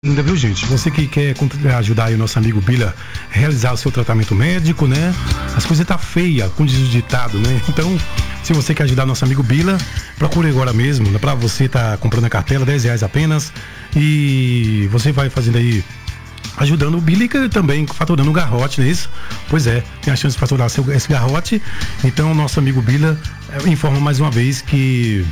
Ainda, viu, gente? Você que quer ajudar aí o nosso amigo Bila a realizar o seu tratamento médico, né? As coisas tá feia, como diz o ditado, né? Então, se você quer ajudar o nosso amigo Bila, procure agora mesmo, né? Pra você tá comprando a cartela, R$10 apenas, e você vai fazendo aí, ajudando o Bila e também faturando um garrote, não é isso? Pois é, tem a chance de faturar esse garrote. Então, o nosso amigo Bila informa mais uma vez que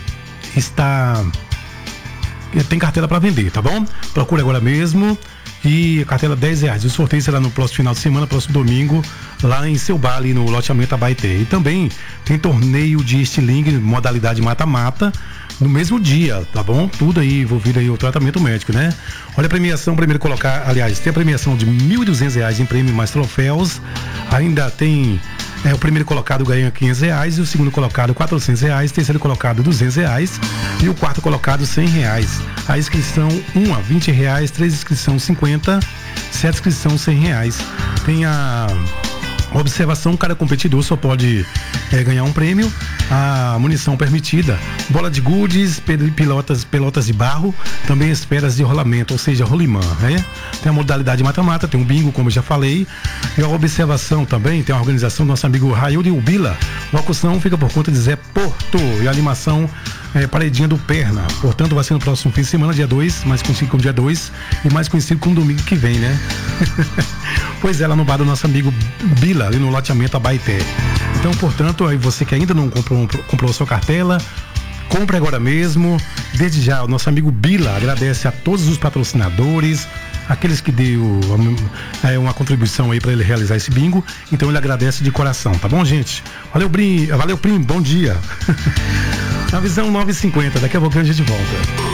tem cartela para vender, tá bom? Procure agora mesmo. E a cartela R$10. O sorteio será no próximo final de semana, próximo domingo, lá em Seu Bale, no loteamento Abaeté. E também tem torneio de estilingue, modalidade mata-mata, no mesmo dia, tá bom? Tudo aí envolvido aí o tratamento médico, né? Olha a premiação, primeiro colocar, aliás, tem a premiação de R$1.200 em prêmio mais troféus. Ainda tem o primeiro colocado ganha R$500, e o segundo colocado R$400, terceiro colocado R$200 e o quarto colocado R$100. A inscrição R$20, 3 inscrição 50, 7 inscrição R$100. Tem a observação, cada competidor só pode ganhar um prêmio, a munição permitida, bola de gudes, pelotas de barro, também esferas de rolamento, ou seja, rolimã, né? Tem a modalidade mata-mata, tem um bingo, como eu já falei, e a observação também, tem a organização do nosso amigo Raul de Ubila. A locução fica por conta de Zé Porto, e a animação Paredinha do Perna. Portanto, vai ser no próximo fim de semana, dia 2, mais conhecido como dia 2, e mais conhecido como domingo que vem, né? Pois é, lá no bar do nosso amigo Bila, ali no loteamento Abaeté. Então, portanto, aí você que ainda não comprou sua cartela, compre agora mesmo. Desde já, o nosso amigo Bila agradece a todos os patrocinadores, aqueles que deu uma contribuição aí para ele realizar esse bingo. Então ele agradece de coração, tá bom, gente? Valeu, Prim, bom dia. Na visão 9h50, daqui a pouco a gente volta.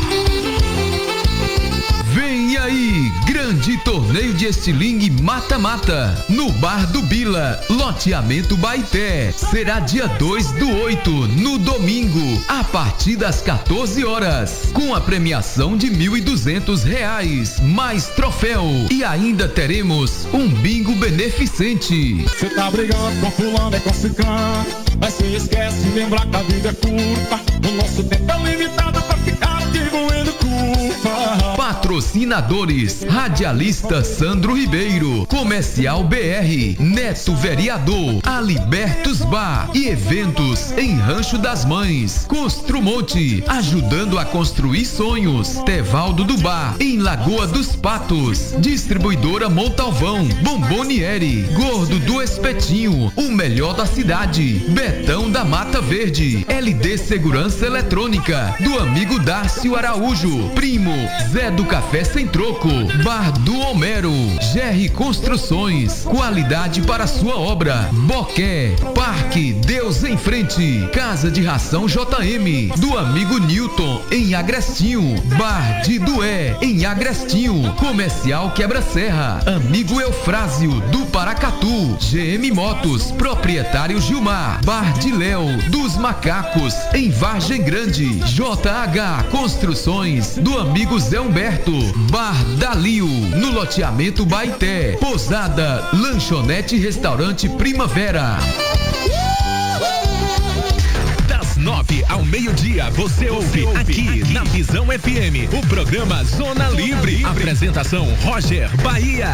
Vem aí, grande torneio de estilingue mata-mata no Bar do Bila, loteamento Baeté. Será dia 2/8, no domingo, a partir das 14 horas, com a premiação de R$1.200, mais troféu, e ainda teremos um bingo beneficente. Você tá brigando com fulano, com ciclano, mas você esquece de lembrar que a vida é curta, o nosso tempo é limitado pra ficar aqui moendo culpa. Patrocinadores: Radialista Sandro Ribeiro, Comercial BR, Neto Vereador, Alibertos Bar e eventos em Rancho das Mães, Construmonte, ajudando a construir sonhos, Tevaldo do Bar, em Lagoa dos Patos, Distribuidora Montalvão, Bomboniere, Gordo do Espetinho, o melhor da cidade, Betão da Mata Verde, LD Segurança Eletrônica, do amigo Dácio Araújo, Primo, Zé do Café Sem Troco, Bar do Homero, GR Construções, qualidade para sua obra, Boqué, Parque Deus em Frente, Casa de Ração JM, do amigo Newton, em Agrestinho, Bar de Dué, em Agrestinho, Comercial Quebra-Serra, amigo Eufrásio, do Paracatu, GM Motos, proprietário Gilmar, Bar de Léo, dos Macacos, em Vargem Grande, JH Construções, do amigo Zé Humberto, Bar Dalio, no loteamento Baeté, Pousada, Lanchonete e Restaurante Primavera. Das 9 ao meio-dia, você ouve aqui na Visão FM, o programa Zona Livre. Apresentação: Roger Bahia.